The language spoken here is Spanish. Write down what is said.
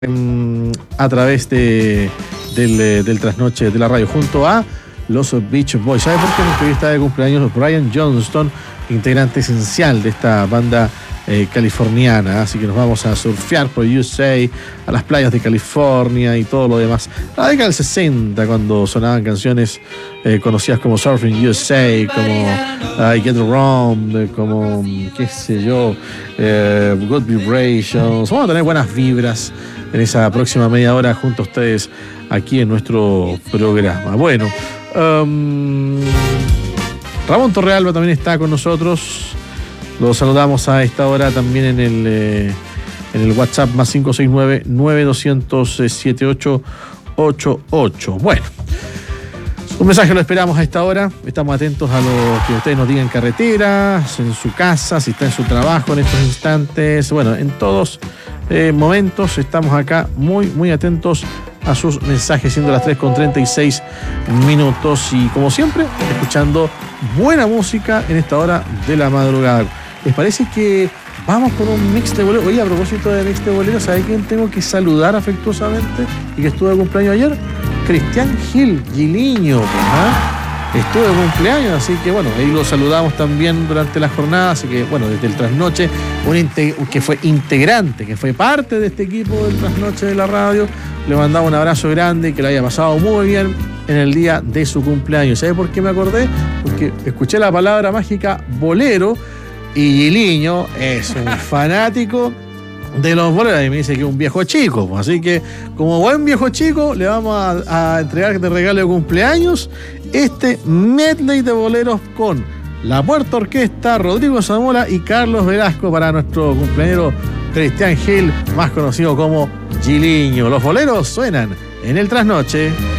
a través del trasnoche de la radio junto a los Beach Boys. ¿Sabe por qué? Porque hoy está de cumpleaños Brian Johnston, integrante esencial de esta banda californiana, así que nos vamos a surfear por USA, a las playas de California y todo lo demás. La década del 60, cuando sonaban canciones conocidas como Surfing USA, como I Get Around, como qué sé yo, Good Vibrations. Vamos a tener buenas vibras en esa próxima media hora junto a ustedes aquí en nuestro programa. Bueno, Ramón Torrealba también está con nosotros. Lo saludamos a esta hora también en el WhatsApp más 569-9200-7888. Bueno, un mensaje lo esperamos a esta hora. Estamos atentos a lo que ustedes nos digan en carretera, en su casa, si está en su trabajo en estos instantes. Bueno, en todos momentos estamos acá muy atentos a sus mensajes, siendo las 3:36 minutos y como siempre escuchando buena música en esta hora de la madrugada. ¿Les parece que vamos con un mix de bolero? Oye, a propósito de mix de bolero, ¿sabe quién tengo que saludar afectuosamente y que estuvo de cumpleaños ayer? Cristian Gil, Giliño, ¿ah? Estuvo de cumpleaños, así que bueno, ahí lo saludamos también durante la jornada, así que bueno, desde el trasnoche, que fue integrante, que fue parte de este equipo del trasnoche de la radio, le mandamos un abrazo grande y que lo haya pasado muy bien en el día de su cumpleaños. ¿Sabe por qué me acordé? Porque escuché la palabra mágica bolero y Giliño es un fanático de los boleros y me dice que es un viejo chico, pues, así que como buen viejo chico le vamos a entregar de regalo de cumpleaños este medley de boleros con la Puerta Orquesta, Rodrigo Zamora y Carlos Velasco para nuestro cumpleañero Cristian Gil, más conocido como Giliño. Los boleros suenan en el trasnoche.